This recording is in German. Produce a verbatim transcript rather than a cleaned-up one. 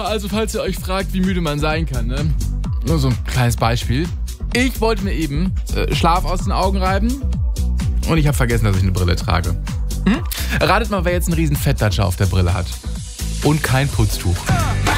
also falls ihr euch fragt, wie müde man sein kann, ne? Nur so ein kleines Beispiel. Ich wollte mir eben äh, Schlaf aus den Augen reiben und ich habe vergessen, dass ich eine Brille trage. Hm? Ratet mal, wer jetzt einen riesen Fettdatscher auf der Brille hat. Und kein Putztuch.